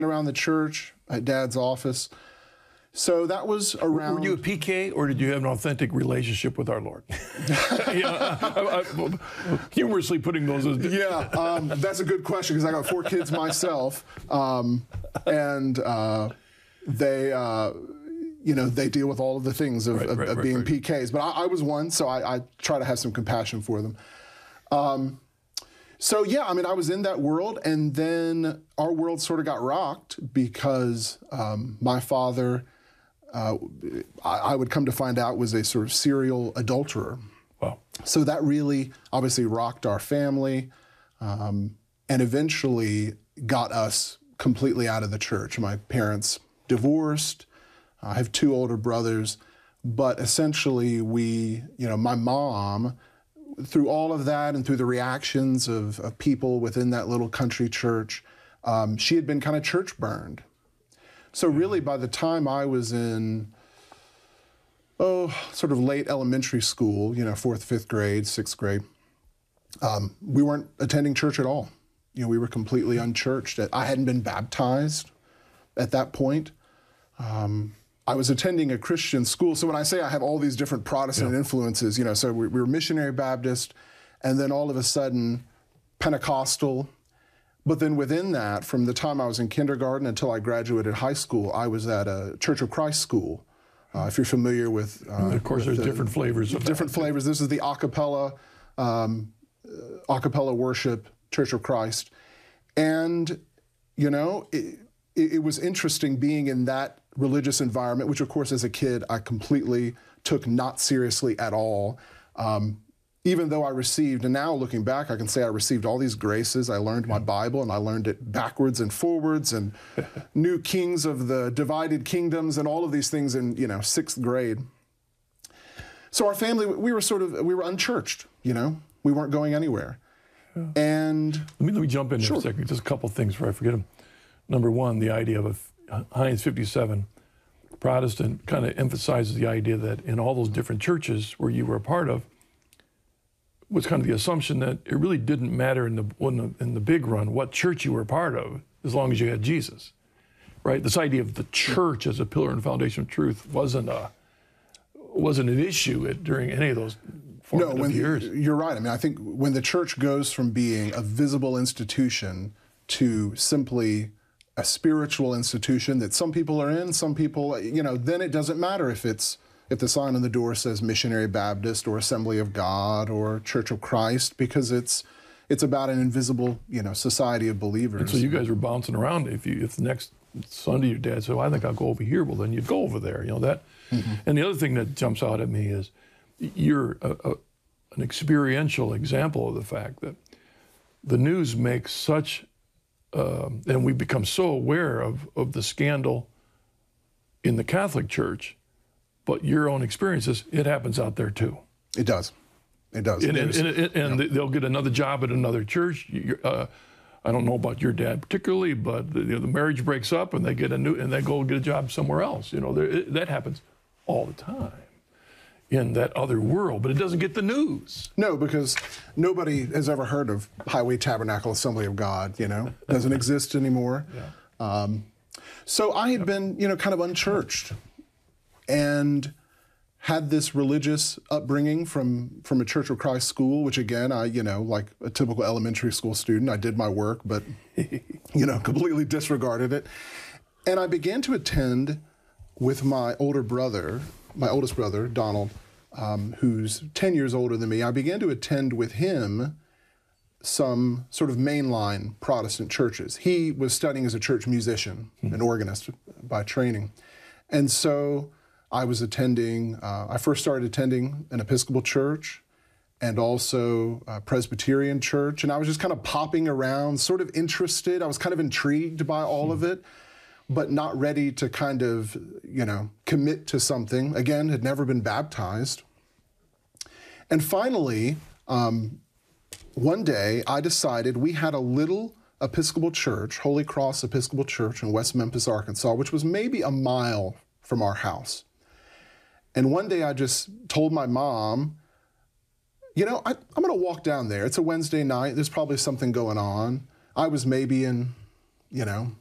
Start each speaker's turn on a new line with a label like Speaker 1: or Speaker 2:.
Speaker 1: around the church at Dad's office. So that was around...
Speaker 2: Were you a PK, or did you have an authentic relationship with our Lord? Humorously putting those as...
Speaker 1: Yeah, that's a good question, because I got 4 kids myself, and they deal with all of the things of being PKs. But I was one, so I try to have some compassion for them. So yeah, I mean, I was in that world, and then our world sort of got rocked because my father... I would come to find out was a sort of serial adulterer.
Speaker 2: Wow.
Speaker 1: So that really obviously rocked our family, and eventually got us completely out of the church. My parents divorced. I have 2 older brothers, but essentially my mom, through all of that and through the reactions of people within that little country church, she had been kind of church burned. So really, by the time I was in, sort of late elementary school, 4th, 5th grade, 6th grade, we weren't attending church at all. We were completely unchurched. I hadn't been baptized at that point. I was attending a Christian school. So when I say I have all these different Protestant influences, so we were missionary Baptist, and then all of a sudden Pentecostal. But then within that, from the time I was in kindergarten until I graduated high school, I was at a Church of Christ school. If you're familiar with...
Speaker 2: of course, there's different flavors of
Speaker 1: different flavors. This is the a cappella worship, Church of Christ. And, it was interesting being in that religious environment, which, of course, as a kid, I completely took not seriously at all. Even though I received, and now looking back, I can say I received all these graces. I learned my Bible, and I learned it backwards and forwards, and knew kings of the divided kingdoms, and all of these things in 6th grade. So our family, we were unchurched. We weren't going anywhere. Yeah. And
Speaker 2: let me jump in there for a second. Just a couple of things before I forget them. Number one, the idea of Heinz 57 Protestant kind of emphasizes the idea that in all those different churches where you were a part of, was kind of the assumption that it really didn't matter in the big run what church you were a part of, as long as you had Jesus, right? This idea of the church as a pillar and foundation of truth wasn't an issue during any of those formative years.
Speaker 1: You're right. I mean, I think when the church goes from being a visible institution to simply a spiritual institution that some people are in, some people, then it doesn't matter if the sign on the door says Missionary Baptist or Assembly of God or Church of Christ, because it's about an invisible, society of believers.
Speaker 2: And so you guys were bouncing around. If the next Sunday your dad said, "Well, I think I'll go over here," well, then you'd go over there. That. Mm-hmm. And the other thing that jumps out at me is you're an experiential example of the fact that the news makes such, and we've become so aware of the scandal in the Catholic Church. But your own experiences, it happens out there too.
Speaker 1: It does. It does.
Speaker 2: And they'll get another job at another church. I don't know about your dad particularly, but the marriage breaks up and they go get a job somewhere else. That happens all the time in that other world, but it doesn't get the news.
Speaker 1: No, because nobody has ever heard of Highway Tabernacle Assembly of God. Doesn't exist anymore. Yeah. So I had been, kind of unchurched, and had this religious upbringing from a Church of Christ school, which again, I, like a typical elementary school student, I did my work, but, completely disregarded it. And I began to attend with my oldest brother, Donald, who's 10 years older than me. I began to attend with him some sort of mainline Protestant churches. He was studying as a church musician, an organist by training. And so I was I first started attending an Episcopal church and also a Presbyterian church. And I was just kind of popping around, sort of interested. I was kind of intrigued by all of it, but not ready to kind of, commit to something. Again, had never been baptized. And finally, one day I decided we had a little Episcopal church, Holy Cross Episcopal Church in West Memphis, Arkansas, which was maybe a mile from our house. And one day I just told my mom, I'm going to walk down there. It's a Wednesday night. There's probably something going on. I was maybe in,